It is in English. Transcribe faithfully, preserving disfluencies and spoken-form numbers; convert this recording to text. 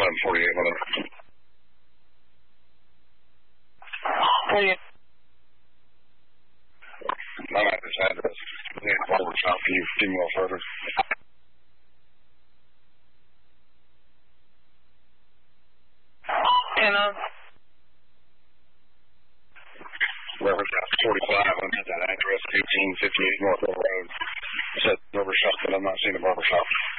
eleven forty-eight, whatever. How do you? I'm at this address. We need a barber shop for you, female further. And, uh, Barber shop forty-five, I'm at that address, eighteen fifty-eight North Hill Road. It says barber shop, but I'm not seeing a barber shop.